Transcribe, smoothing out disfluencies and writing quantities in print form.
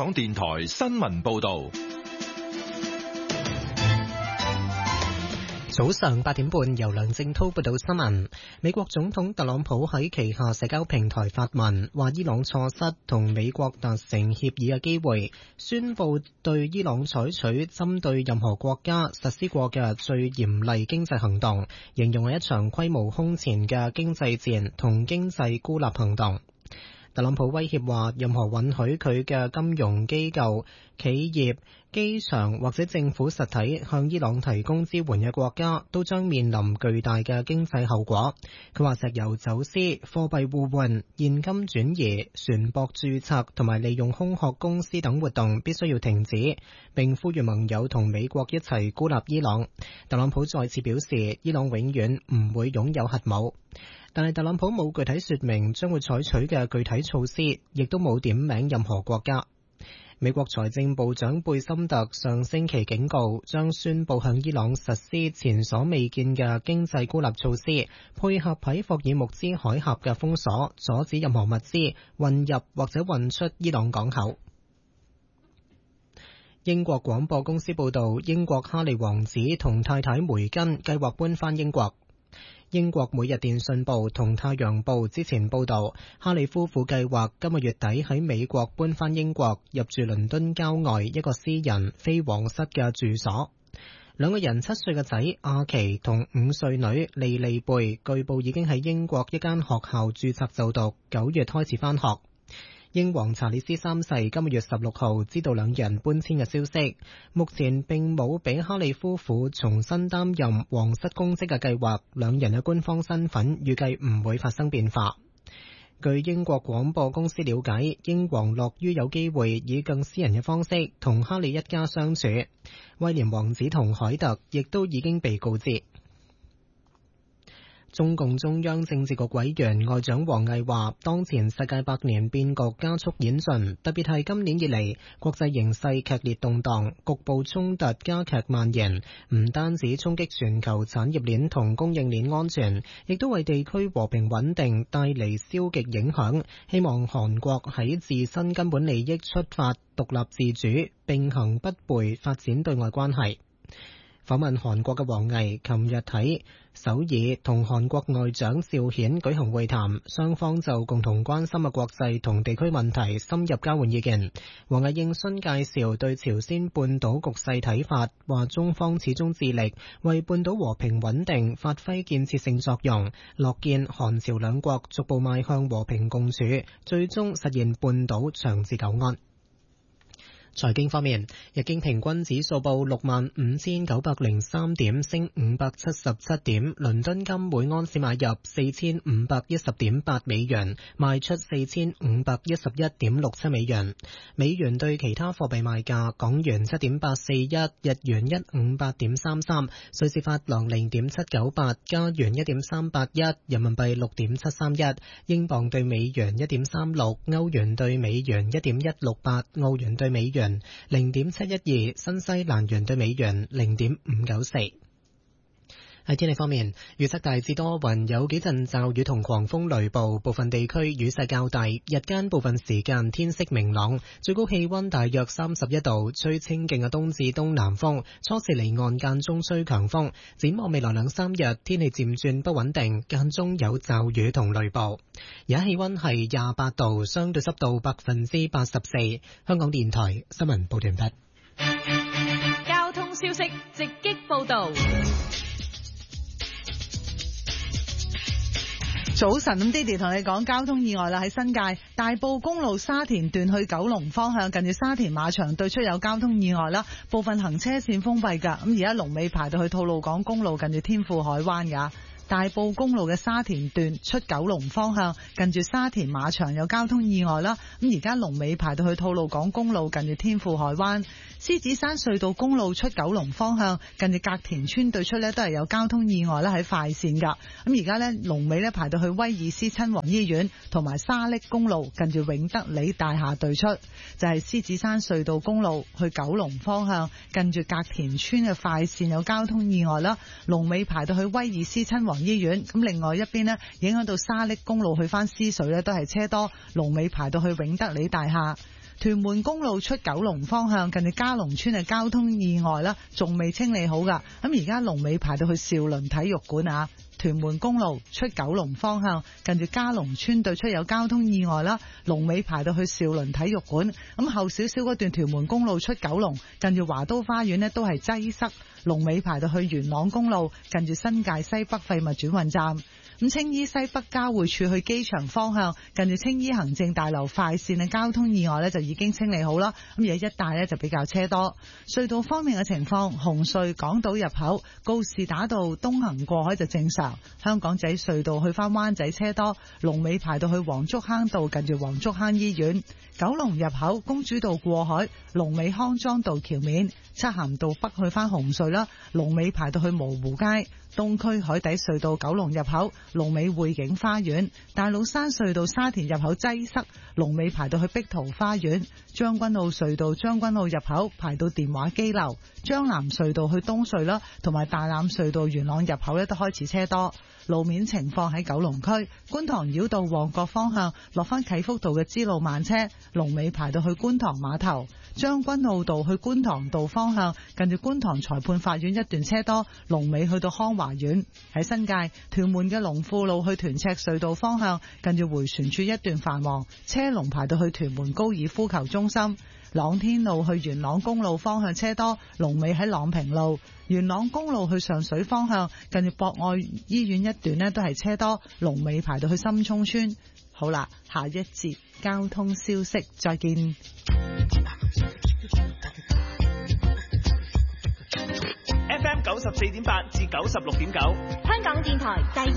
港電台新聞報道。 早上8點半，由梁正濤報道新聞。美國總統特朗普喺旗下社交平台發文，話伊朗錯失同美國達成協議嘅機會，宣布對伊朗採取針對任何國家實施過嘅最嚴厲經濟行動，形容係一場規模空前嘅經濟戰同經濟孤立行動。特朗普威脅話，任何允許佢嘅金融機構、企業、機場或者政府實體向伊朗提供支援嘅國家，都將面臨巨大嘅經濟後果。佢話石油走私、貨幣互換、現金轉移、船舶註冊同埋利用空殼公司等活動必須要停止，並呼籲盟友同美國一齊孤立伊朗。特朗普再次表示，伊朗永遠唔會擁有核武。但係特朗普冇具體說明將會採取嘅具體措施，亦都冇點名任何國家。美國財政部長貝森特上星期警告，將宣布向伊朗實施前所未見嘅經濟孤立措施，配合喺霍爾木茲海峽嘅封鎖，阻止任何物資運入或者運出伊朗港口。英國廣播公司報道，英國哈利王子同太太梅根計劃搬返英國。英國每日電訊報同太陽報之前報道，哈利夫婦計劃今個月底喺美國搬返英國，入住倫敦郊外一個私人非皇室嘅住所。兩個人7歲嘅仔阿奇同5歲女莉莉貝據報已經喺英國一間學校註冊就讀，9月開始返學。英皇查理斯3世今個月16號知道兩人搬遷嘅消息，目前並冇俾哈利夫婦重新擔任皇室公職嘅計劃，兩人嘅官方身份預計唔會發生變化。據英國廣播公司了解，英皇樂於有機會以更私人嘅方式同哈利一家相處，威廉王子同凱特亦都已經被告知。中共中央政治局委員外長王毅話，當前世界百年變局加速演進，特別係今年以嚟，國際形勢劇烈動盪，局部衝突加劇蔓延，唔單止衝擊全球產業鏈同供應鏈安全，亦都為地區和平穩定帶嚟消極影響。希望韓國喺自身根本利益出發，獨立自主，並行不悖發展對外關係。訪問韓國嘅王毅琴日喺首爾同韓國外長趙顯舉行會談，雙方就共同關心嘅國際同地區問題深入交換意見。王毅應詢介紹對朝鮮半島局勢睇法，話中方始終致力為半島和平穩定發揮建設性作用，樂見韓朝兩國逐步邁向和平共處，最終實現半島長治久安。財經方面，日經平均指數報65,903點，升577點。倫敦金每盎司買入4510.8美元，賣出4511.67美元。美元對其他貨幣賣價：港元7.841，日元158.33，瑞士法郎0.798，加元1.381，人民幣6.731，英鎊對美元1.36，歐元對美元1.168，澳元對美元0.712，新西蘭元對美元0.594。喺天氣方面，預測大致多雲，有幾陣驟雨同狂風雷暴，部分地區雨勢較大。日間部分時間天色明朗，最高氣溫大約31度，吹清勁嘅東至東南風，初時離岸間中吹強風。展望未來2-3日，天氣漸轉不穩定，間中有驟雨同雷暴。而家氣溫係28度，相對濕度84%。香港電台新聞報道完畢。 交通消息直擊報道。 早晨，咁 Didi 同你講交通意外啦，喺新界大埔公路沙田段去九龍方向，近住沙田馬場對出有交通意外啦，部分行車線封閉噶，咁而家龍尾排到去吐露港公路近住天富海灣噶。大埔公路嘅沙田段出九龍方向，近住沙田馬場有交通意外啦，咁而家龍尾排到去吐露港公路近住天富海灣。獅子山隧道公路出九龍方向，近住隔田村對出呢都係有交通意外啦，喺快線噶。咁而家呢龍尾呢排到去威爾斯親王醫院同埋沙瀝公路近住永德里大廈對出，就係獅子山隧道公路去九龍方向，近住隔田村嘅快線有交通意外啦，龍尾排到去威爾斯親王醫院。咁另外一邊呢，影響到沙瀝公路去翻獅隧呢都係車多，龍尾排到去永德里大廈。 屯門公路出九龍方向，近住嘉龍村嘅交通意外啦，仲未清理好噶。咁而家龍尾排到去兆麟體育館啊。屯門公路出九龍方向，近住嘉龍村對出有交通意外啦，龍尾排到去兆麟體育館。咁後少少嗰段屯門公路出九龍，近住華都花園呢都係擠塞，龍尾排到去元朗公路，近住新界西北廢物轉運站。咁青衣西北交匯處去機場方向，近住青衣行政大樓快線嘅交通意外呢就已經清理好啦。咁而家一帶呢就比較車多。隧道方面嘅情況，紅隧港島入口告士打道東行過海就正常，香港仔隧道去返灣仔車多，龍尾排到去黃竹坑道近住黃竹坑醫院。九龍入口公主道過海，龍尾康莊道橋面，漆咸道北去返紅隧啦，龍尾排到去蕪湖街。東區海底隧道九龍入口龍尾匯景花園，大老山隧道沙田入口擠塞，龍尾排到去碧桃花園。將軍澳隧道將軍澳入口排到電話機樓，將南隧道去東隧啦，同埋大欖隧道元朗入口咧都開始車多。路面情況喺九龍區觀塘繞道旺角方向落返啟福道嘅支路慢車，龍尾排到去觀塘碼頭。將軍澳道去觀塘道方向，近住觀塘裁判法院一段車多，龍尾去到康華苑。喺新界屯門嘅龍富路去屯赤隧道方向，近住迴旋處一段繁忙，車龍排到去屯門高爾夫球中心。朗天路去元朗公路方向車多，龍尾喺朗平路。元朗公路去上水方向，近住博愛醫院一段呢都係車多，龍尾排到去深涌村。好啦，下一節交通消息，再見。 FM 94.8至96.9， 香港電台第